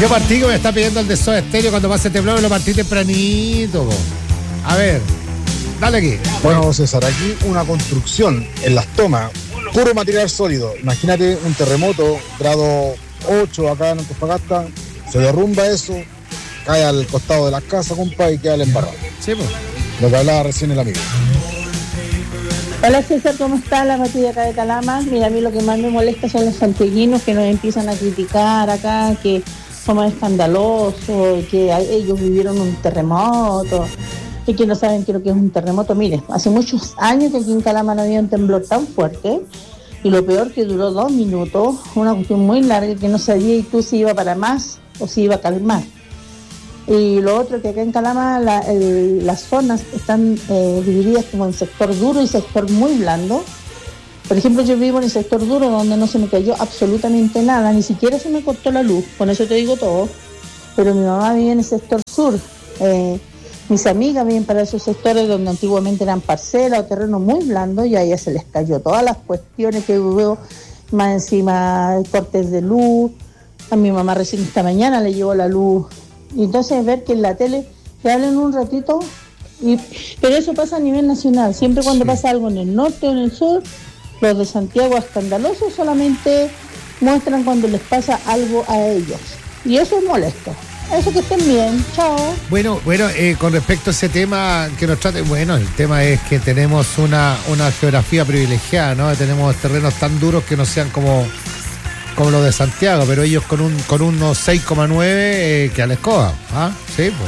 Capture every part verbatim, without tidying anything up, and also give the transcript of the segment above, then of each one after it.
Yo partí que me está pidiendo el de Soda Stereo cuando pase temblor, me lo partí tempranito. A ver, dale aquí. Bueno, César, aquí una construcción en Las Tomas, puro material sólido. Imagínate un terremoto, grado ocho acá en Antofagasta, se derrumba eso, cae al costado de las casas, compa, y queda el embarrado. Sí, pues. Lo que hablaba recién el amigo. Hola César, ¿cómo está? La Pati de acá de Calama. Mira, a mí lo que más me molesta son los santiaguinos que nos empiezan a criticar acá, que somos escandalosos, que ellos vivieron un terremoto y que no saben qué es lo que es un terremoto. Mire, hace muchos años que aquí en Calama no había un temblor tan fuerte y lo peor que duró dos minutos, una cuestión muy larga que no sabía y tú si iba para más o si iba a calmar. Y lo otro que acá en Calama la, el, las zonas están eh, divididas como en sector duro y sector muy blando. Por ejemplo, yo vivo en el sector duro donde no se me cayó absolutamente nada, ni siquiera se me cortó la luz, con eso te digo todo. Pero mi mamá vive en el sector sur. Eh, mis amigas viven para esos sectores donde antiguamente eran parcelas o terrenos muy blandos y a ellas se les cayó todas las cuestiones que hubo, más encima cortes de luz. A mi mamá recién esta mañana le llegó la luz. Y entonces ver que en la tele te hablan un ratito, y, pero eso pasa a nivel nacional. Siempre cuando sí. pasa algo en el norte o en el sur, los de Santiago escandalosos solamente muestran cuando les pasa algo a ellos. Y eso es molesto. Eso, que estén bien. Chao. Bueno, bueno, eh, con respecto a ese tema que nos trate, bueno, el tema es que tenemos una, una geografía privilegiada, ¿no? Tenemos terrenos tan duros que no sean como... como los de Santiago, pero ellos con un con unos seis coma nueve eh, que a la escoba. ¿Ah? Sí, pues.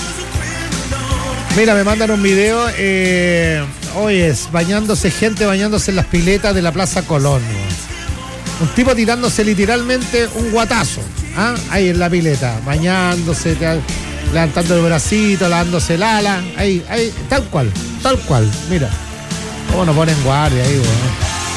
Mira, me mandan un video. Eh, hoy es bañándose, gente bañándose en las piletas de la Plaza Colón. Un tipo tirándose literalmente un guatazo. ¿Ah? Ahí en la pileta, bañándose, te, levantando el bracito, lavándose el ala. Ahí, ahí, tal cual, tal cual. Mira, cómo nos ponen guardia ahí, weón.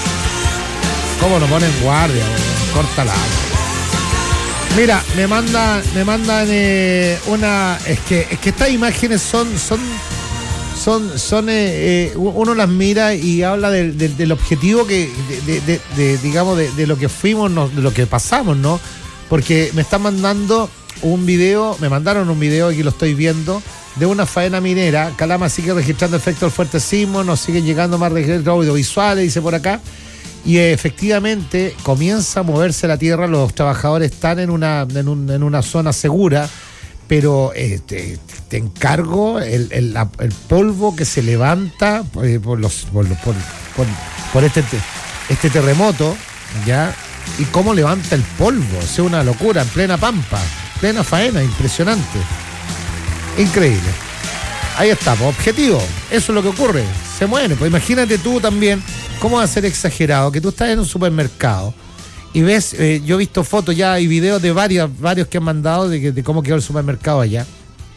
Cómo nos ponen guardia, weón. Corta la agua. Mira, me manda, me mandan eh, una. Es que, es que estas imágenes son, son, son, son. Eh, eh, uno las mira y habla del, del, del objetivo que, de, de, de, de, digamos, de, de lo que fuimos, no, de lo que pasamos, ¿no? Porque me están mandando un video, me mandaron un video, aquí lo estoy viendo, de una faena minera. Calama sigue registrando efectos del fuerte sismo, nos siguen llegando más registros audiovisuales, dice por acá. Y efectivamente comienza a moverse la tierra, los trabajadores están en una, en un, en una zona segura, pero eh, te, te encargo el, el, la, el polvo que se levanta eh, por, los, por, por, por, por este, este terremoto, ¿ya? Y cómo levanta el polvo, es una locura, en plena pampa, plena faena, impresionante. Increíble. Ahí está, objetivo, eso es lo que ocurre, se muere. Pues imagínate tú también. ¿Cómo va a ser exagerado? Que tú estás en un supermercado y ves, eh, yo he visto fotos ya y videos de varios, varios que han mandado de, que, de cómo quedó el supermercado allá.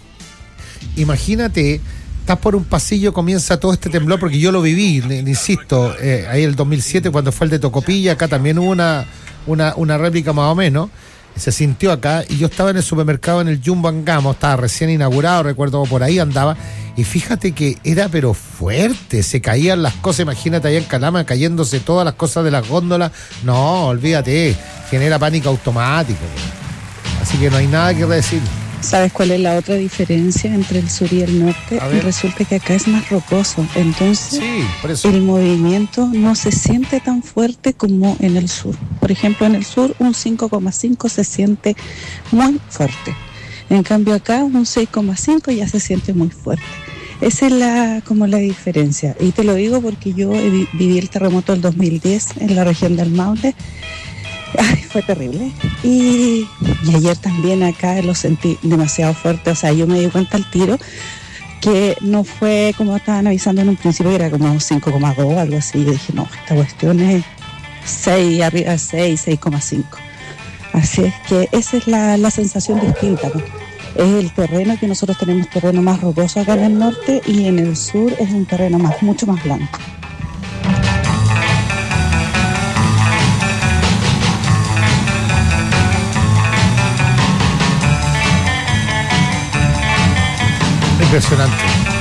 Imagínate, estás por un pasillo, comienza todo este temblor, porque yo lo viví, le, le insisto, eh, ahí el dos mil siete cuando fue el de Tocopilla, acá también hubo una, una, una réplica más o menos, se sintió acá, y yo estaba en el supermercado en el Jumbo Angamo, estaba recién inaugurado, recuerdo por ahí andaba, y fíjate que era pero fuerte, se caían las cosas, imagínate allá en Calama cayéndose todas las cosas de las góndolas, no, olvídate, genera pánico automático, así que no hay nada que decir. ¿Sabes cuál es la otra diferencia entre el sur y el norte? Y resulta que acá es más rocoso, entonces sí, por eso. El movimiento no se siente tan fuerte como en el sur. Por ejemplo, en el sur un cinco coma cinco se siente muy fuerte. En cambio acá un seis coma cinco ya se siente muy fuerte. Esa es la, como la diferencia. Y te lo digo porque yo viví el terremoto del dos mil diez en la región del Maule. Ay, fue terrible. Y, y ayer también acá lo sentí demasiado fuerte. O sea, yo me di cuenta al tiro que no fue como estaban avisando en un principio, que era como cinco coma dos o algo así. Yo dije, no, esta cuestión es seis, arriba de seis, seis coma cinco. Así es que esa es la, la sensación distinta, ¿no? Es el terreno, que nosotros tenemos terreno más rocoso acá en el norte, y en el sur es un terreno más, mucho más blanco. Impresionante.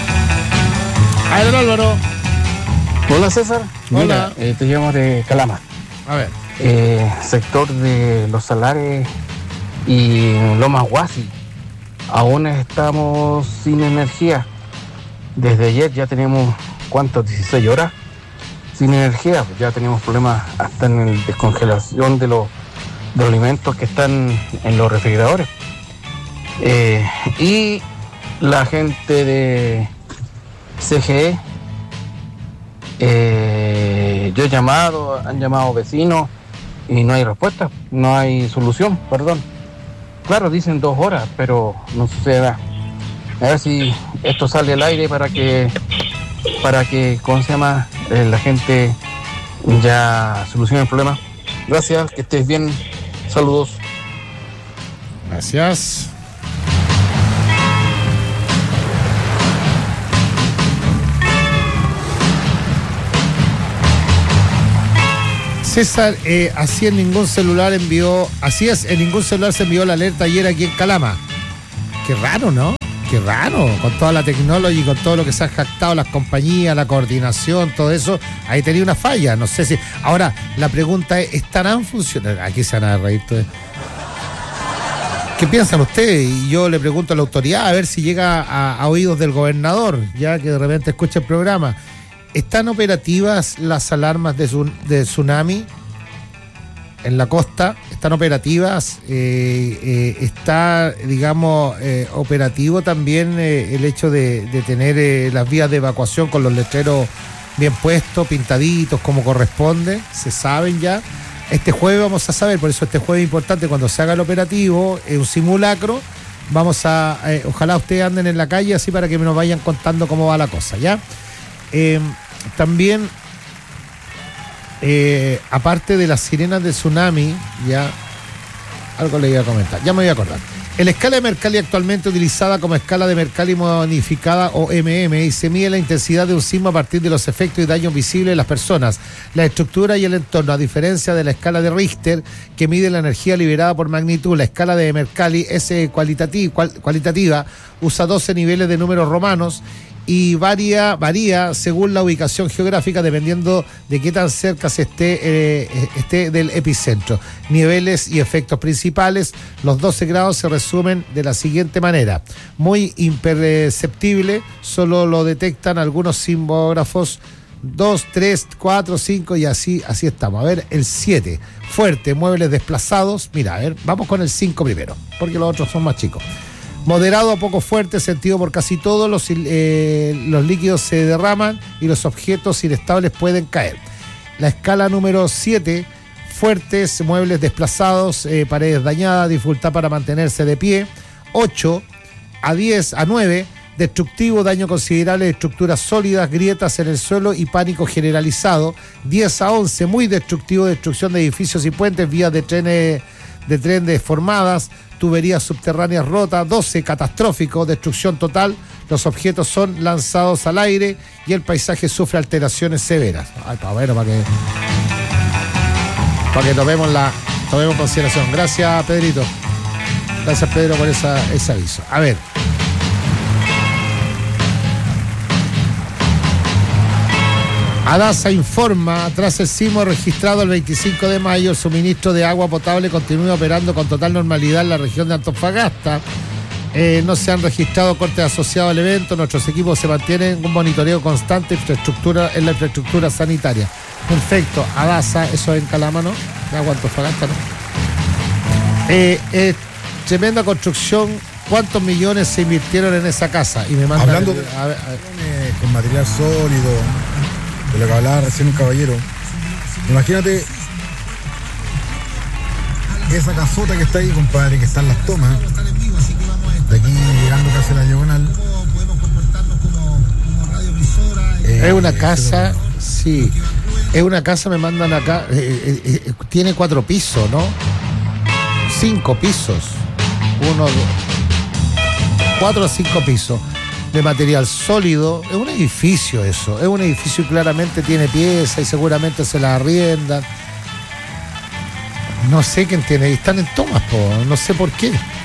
A ver, Álvaro. Hola, César. Hola. Mira, eh, te llamo de Calama. A ver. Eh, sector de Los Salares, Y en Lomas Huasi aún estamos sin energía. Desde ayer ya tenemos, ¿cuántas? dieciséis horas sin energía. Ya tenemos problemas hasta en la descongelación de los, de los alimentos que están en los refrigeradores. Eh, y la gente de C G E, eh, yo he llamado, han llamado vecinos y no hay respuesta, no hay solución, perdón. Claro, dicen dos horas, pero no sucede. A ver si esto sale al aire para que, para que, ¿cómo se llama? Eh, la gente ya solucione el problema. Gracias, que estés bien. Saludos. Gracias. César, eh, así en ningún celular envió, así es, en ningún celular se envió la alerta ayer aquí en Calama. Qué raro, ¿no? Qué raro, con toda la tecnología y con todo lo que se han jactado las compañías, la coordinación, todo eso, ahí tenía una falla, no sé si... Ahora, la pregunta es, ¿estarán funcionando? Aquí se van a reír todo. ¿Qué piensan ustedes? Y yo le pregunto a la autoridad a ver si llega a, a oídos del gobernador, ya que de repente escucha el programa. ¿Están operativas las alarmas de, tsun- de tsunami en la costa? ¿Están operativas? Eh, eh, ¿Está, digamos, eh, operativo también eh, el hecho de, de tener eh, las vías de evacuación con los letreros bien puestos, pintaditos, como corresponde? ¿Se saben ya? Este jueves vamos a saber, por eso este jueves es importante, cuando se haga el operativo, eh, un simulacro, vamos a, eh, ojalá ustedes anden en la calle así para que nos vayan contando cómo va la cosa, ¿ya? Eh, también, eh, aparte de las sirenas de tsunami, ya algo le iba a comentar, ya me voy a acordar. En la escala de Mercalli, actualmente utilizada como escala de Mercalli modificada o M M, y se mide la intensidad de un sismo a partir de los efectos y daños visibles de las personas, la estructura y el entorno, a diferencia de la escala de Richter, que mide la energía liberada por magnitud. La escala de Mercalli es cualitativa, cual, cualitativa, usa doce niveles de números romanos y varía, varía según la ubicación geográfica, dependiendo de qué tan cerca se esté, eh, esté del epicentro. Niveles y efectos principales. Los doce grados se resumen de la siguiente manera: muy imperceptible, solo lo detectan algunos sismógrafos. dos, tres, cuatro, cinco y así, así estamos. A ver, el siete, fuerte, muebles desplazados. Mira, a ver, vamos con el cinco primero, porque los otros son más chicos. Moderado a poco fuerte, sentido por casi todos, los, eh, los líquidos se derraman y los objetos inestables pueden caer. La escala número siete, fuertes, muebles desplazados, eh, paredes dañadas, dificultad para mantenerse de pie. ocho, a diez, a nueve, destructivo, daño considerable de estructuras sólidas, grietas en el suelo y pánico generalizado. diez a once, muy destructivo, destrucción de edificios y puentes, vías de trenes de tren deformadas, tuberías subterráneas rotas. doce, catastrófico, destrucción total, los objetos son lanzados al aire y el paisaje sufre alteraciones severas. Ay, para bueno, para que para que tomemos la tomemos consideración. Gracias, Pedrito. Gracias, Pedro, por esa, ese aviso. A ver. ADASA informa, tras el sismo registrado el veinticinco de mayo, el suministro de agua potable continúa operando con total normalidad en la región de Antofagasta. Eh, no se han registrado cortes asociados al evento. Nuestros equipos se mantienen en un monitoreo constante infraestructura, en la infraestructura sanitaria. Perfecto, ADASA, eso en Calama, ¿no? De agua Antofagasta, ¿no? Eh, eh, tremenda construcción. ¿Cuántos millones se invirtieron en esa casa? Y me mandan, hablando de, a ver, a ver. con material sólido, de lo que hablaba recién un caballero. Imagínate esa casota que está ahí, compadre, que están las tomas, de aquí llegando casi a la diagonal. Eh, es una casa, sí, es una casa, me mandan acá, eh, eh, eh, tiene cuatro pisos, ¿no? Cinco pisos, uno, dos, cuatro a cinco pisos. De material sólido, es un edificio eso, es un edificio y claramente tiene piezas y seguramente se la arriendan. No sé quién tiene, están en tomas, po, no sé por qué.